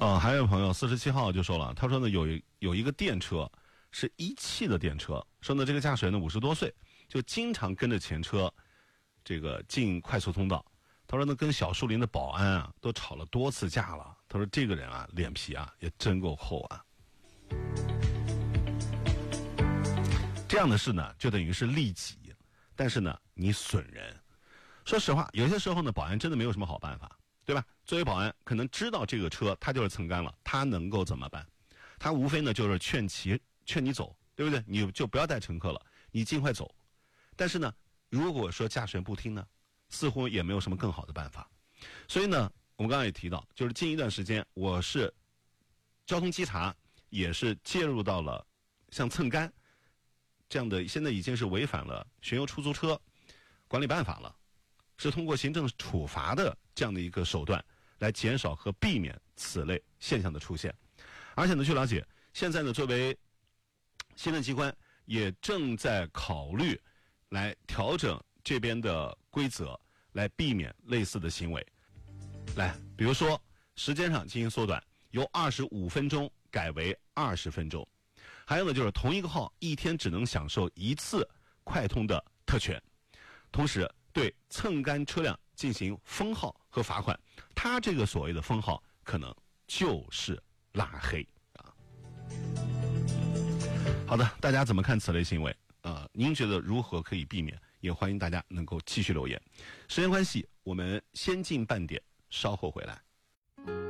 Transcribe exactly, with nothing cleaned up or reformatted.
呃，还有朋友四十七号就说了，他说呢有有一个电车是一汽的电车，说呢这个驾驶员呢五十多岁，就经常跟着前车这个进快速通道。他说呢跟小树林的保安啊都吵了多次架了。他说这个人啊脸皮啊也真够厚啊。这样的事呢就等于是利己，但是呢你损人。说实话，有些时候呢保安真的没有什么好办法，对吧？作为保安可能知道这个车他就是蹭干了，他能够怎么办？他无非呢就是劝其劝你走，对不对？你就不要带乘客了，你尽快走。但是呢如果说驾驶员不听呢，似乎也没有什么更好的办法。所以呢我们刚刚也提到，就是近一段时间我是交通稽查也是介入到了像蹭干这样的，现在已经是违反了巡游出租车管理办法了，是通过行政处罚的这样的一个手段来减少和避免此类现象的出现。而且呢据了解，现在呢作为行政机关也正在考虑来调整这边的规则，来避免类似的行为。来，比如说时间上进行缩短，由二十五分钟改为二十分钟。还有呢就是同一个号一天只能享受一次快通的特权。同时对蹭干车辆进行封号和罚款，他这个所谓的封号可能就是拉黑啊。好的，大家怎么看此类行为啊、呃？您觉得如何可以避免？也欢迎大家能够继续留言。时间关系，我们先进半点，稍后回来。